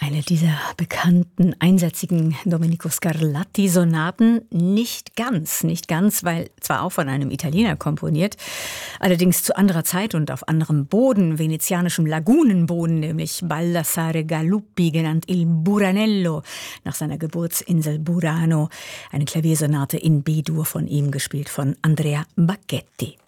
Eine dieser bekannten, einsätzigen Domenico Scarlatti-Sonaten nicht ganz, weil zwar auch von einem Italiener komponiert, allerdings zu anderer Zeit und auf anderem Boden, venezianischem Lagunenboden, nämlich Baldassare Galuppi, genannt Il Buranello, nach seiner Geburtsinsel Burano, eine Klaviersonate in B-Dur von ihm, gespielt von Andrea Bacchetti.